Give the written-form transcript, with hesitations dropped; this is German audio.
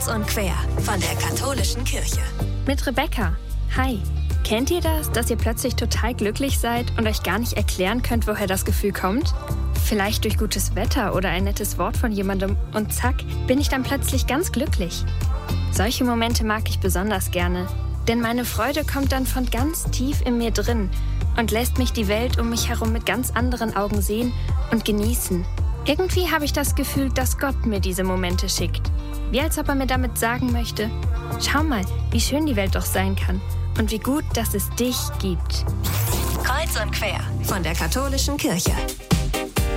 Kreuz und quer von der katholischen Kirche. Mit Rebecca. Hi. Kennt ihr das, dass ihr plötzlich total glücklich seid und euch gar nicht erklären könnt, woher das Gefühl kommt? Vielleicht durch gutes Wetter oder ein nettes Wort von jemandem und zack, bin ich dann plötzlich ganz glücklich. Solche Momente mag ich besonders gerne, denn meine Freude kommt dann von ganz tief in mir drin und lässt mich die Welt um mich herum mit ganz anderen Augen sehen und genießen. Irgendwie habe ich das Gefühl, dass Gott mir diese Momente schickt. Wie als ob er mir damit sagen möchte, schau mal, wie schön die Welt doch sein kann und wie gut, dass es dich gibt. Kreuz und quer von der katholischen Kirche.